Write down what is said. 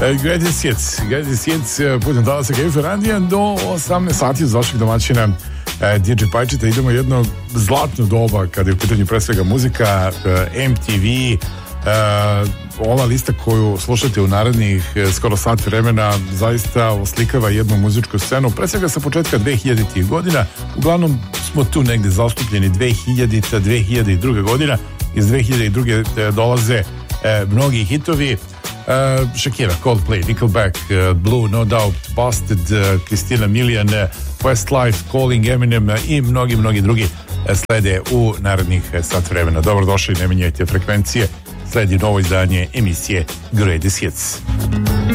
Greatest Hits putem talasa Gejfe radija do 18 sati uz vašeg domaćina DJ Pajčeta. Idemo jedno zlatno doba kada je u pitanju pre svega muzika, MTV, ova lista koju slušate u narednih skoro sat vremena zaista oslikava jednu muzičku scenu, pre svega sa početka 2000-ih godina. Uglavnom smo tu negde zastupljeni 2000-ta, 2002. godina. Iz 2002. dolaze mnogi hitovi. Shakira, Coldplay, Nickelback, Blue, No Doubt, Busted, Christina Milian, Westlife, Calling, Eminem i mnogi drugi slede u narednih sat vremena. Dobrodošli, ne menjajte frekvencije. Sledi novo izdanje emisije Greatest Hits.